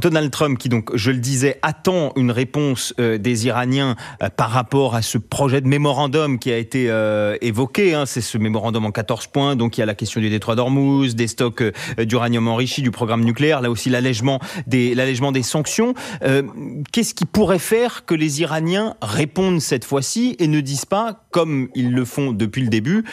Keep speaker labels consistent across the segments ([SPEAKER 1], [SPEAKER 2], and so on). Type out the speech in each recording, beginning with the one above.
[SPEAKER 1] Donald Trump, qui donc, je le disais, attend une réponse des Iraniens par rapport à ce projet de mémorandum qui a été évoqué. C'est ce mémorandum en 14 points. Donc, il y a la question du détroit d'Ormuz, des stocks d'uranium enrichi, du programme nucléaire, là aussi l'allègement des sanctions. Qu'est-ce qui pourrait faire que les Iraniens répondent cette fois-ci et ne disent pas, comme ils le font depuis le début,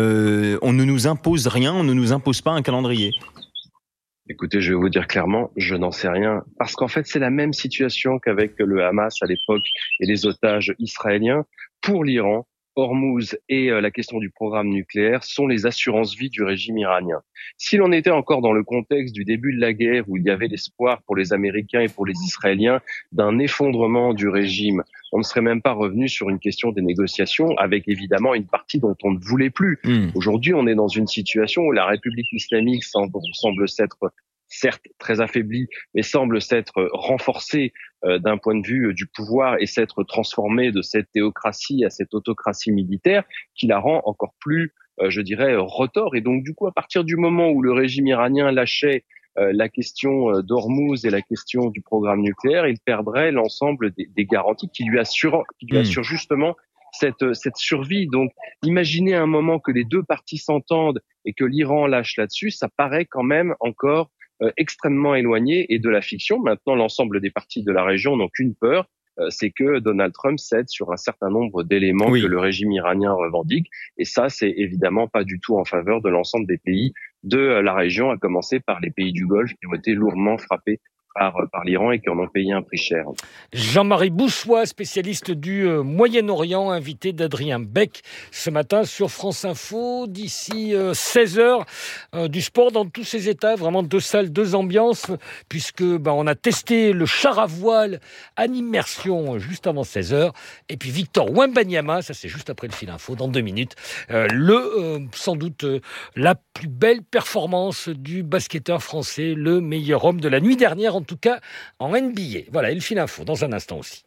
[SPEAKER 1] on ne nous impose rien, on ne nous impose pas un calendrier?
[SPEAKER 2] Écoutez, je vais vous dire clairement, je n'en sais rien. Parce qu'en fait, c'est la même situation qu'avec le Hamas à l'époque et les otages israéliens. Pour l'Iran, Hormuz et la question du programme nucléaire sont les assurances-vie du régime iranien. Si l'on était encore dans le contexte du début de la guerre où il y avait l'espoir pour les Américains et pour les Israéliens d'un effondrement du régime, on ne serait même pas revenu sur une question des négociations avec évidemment une partie dont on ne voulait plus. Aujourd'hui, on est dans une situation où la République islamique semble s'être certes très affaiblie, mais semble s'être renforcée d'un point de vue du pouvoir et s'être transformée de cette théocratie à cette autocratie militaire qui la rend encore plus, je dirais, retors. Et donc, du coup, à partir du moment où le régime iranien lâchait la question d'Ormuz et la question du programme nucléaire, il perdrait l'ensemble des garanties qui lui assurent justement cette survie. Donc, imaginez un moment que les deux parties s'entendent et que l'Iran lâche là-dessus, ça paraît quand même encore extrêmement éloigné et de la fiction. Maintenant, l'ensemble des partis de la région n'ont qu'une peur, c'est que Donald Trump cède sur un certain nombre d'éléments que le régime iranien revendique. Et ça, c'est évidemment pas du tout en faveur de l'ensemble des pays de la région, à commencer par les pays du Golfe qui ont été lourdement frappés par l'Iran et qui en ont payé un prix cher.
[SPEAKER 3] Jean-Marie Boussois, spécialiste du Moyen-Orient, invité d'Adrien Beck ce matin sur France Info. D'ici 16h, du sport dans tous ses états, vraiment 2 salles, 2 ambiances, puisque on a testé le char à voile en immersion juste avant 16h. Et puis Victor Wembanyama, ça c'est juste après le fil info, dans 2 minutes, sans doute la plus belle performance du basketteur français, le meilleur homme de la nuit dernière, en tout cas en NBA. Voilà, et le fil info dans un instant aussi.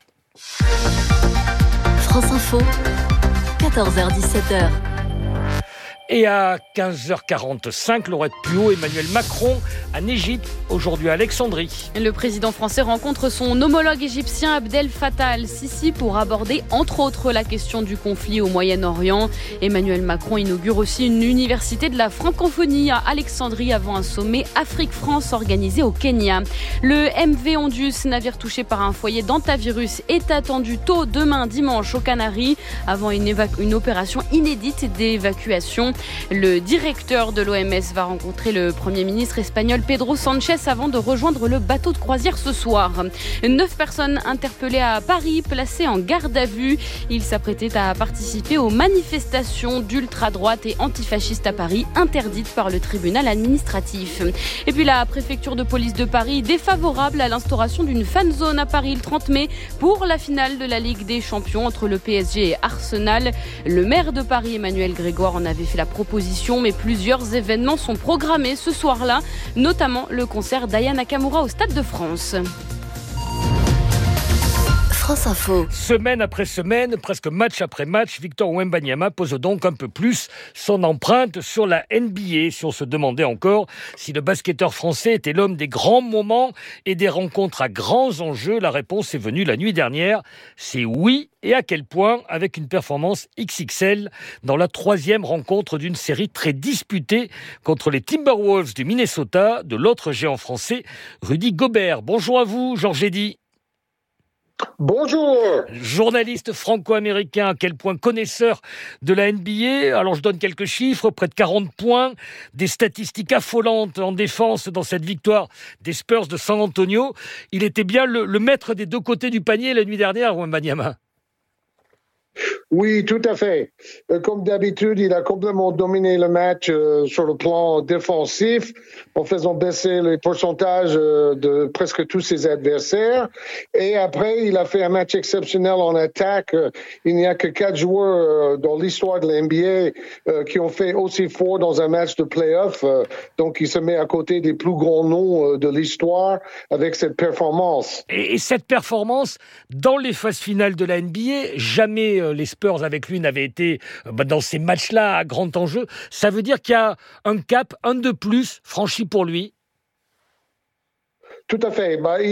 [SPEAKER 4] France Info, 14h-17h.
[SPEAKER 3] Et à 15h45, Laurette Puot, Emmanuel Macron en Égypte, aujourd'hui à Alexandrie.
[SPEAKER 5] Le président français rencontre son homologue égyptien Abdel Fattah al-Sisi pour aborder entre autres la question du conflit au Moyen-Orient. Emmanuel Macron inaugure aussi une université de la francophonie à Alexandrie avant un sommet Afrique-France organisé au Kenya. Le MV Ondius, navire touché par un foyer d'hantavirus, est attendu tôt demain dimanche aux Canaries avant une opération inédite d'évacuation. Le directeur de l'OMS va rencontrer le Premier ministre espagnol Pedro Sanchez avant de rejoindre le bateau de croisière ce soir. 9 personnes interpellées à Paris, placées en garde à vue. Ils s'apprêtaient à participer aux manifestations d'ultra-droite et antifascistes à Paris, interdites par le tribunal administratif. Et puis la préfecture de police de Paris, défavorable à l'instauration d'une fan zone à Paris le 30 mai pour la finale de la Ligue des Champions entre le PSG et Arsenal. Le maire de Paris, Emmanuel Grégoire, en avait fait la proposition, mais plusieurs événements sont programmés ce soir-là, notamment le concert d'Aya Nakamura au Stade de France.
[SPEAKER 4] France Info.
[SPEAKER 3] Semaine après semaine, presque match après match, Victor Wembanyama pose donc un peu plus son empreinte sur la NBA. Si on se demandait encore si le basketteur français était l'homme des grands moments et des rencontres à grands enjeux, la réponse est venue la nuit dernière. C'est oui, et à quel point, avec une performance XXL dans la 3e rencontre d'une série très disputée contre les Timberwolves du Minnesota, de l'autre géant français, Rudy Gobert. Bonjour à vous, Georges Eddy.
[SPEAKER 6] Bonjour.
[SPEAKER 3] Journaliste franco-américain, à quel point connaisseur de la NBA. Alors je donne quelques chiffres, près de 40 points, des statistiques affolantes en défense dans cette victoire des Spurs de San Antonio. Il était bien le maître des 2 côtés du panier la nuit dernière, Wembanyama.
[SPEAKER 6] Oui, tout à fait. Comme d'habitude, il a complètement dominé le match sur le plan défensif en faisant baisser les pourcentages de presque tous ses adversaires. Et après, il a fait un match exceptionnel en attaque. Il n'y a que 4 joueurs dans l'histoire de la NBA qui ont fait aussi fort dans un match de play-off. Donc, il se met à côté des plus grands noms de l'histoire avec cette performance.
[SPEAKER 3] Et cette performance, dans les phases finales de la NBA, jamais les Spurs avec lui n'avaient été dans ces matchs-là à grand enjeu. Ça veut dire qu'il y a un cap, un de plus franchi pour lui.
[SPEAKER 6] Tout à fait.